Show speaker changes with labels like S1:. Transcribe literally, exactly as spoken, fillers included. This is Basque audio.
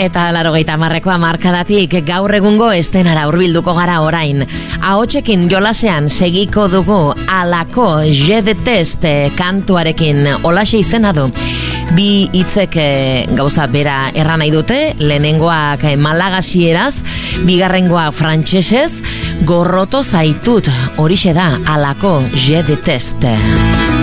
S1: Eta laurogeita hamarreko hamarkadatik gaur egungo estenara hurbilduko gara orain. Ahotsekin jolasean segiko dugu Alako Je Deteste kantuarekin, holaxe izena du. Bi hitzek gauza bera erran nahi dute, lehenengoak malagasieraz, bigarrengoak frantsesez, gorroto zaitut, horixe da Alako Je Deteste.